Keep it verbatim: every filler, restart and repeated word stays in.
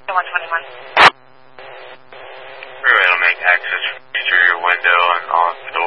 one twenty-one. Freeway will make access through your window and on the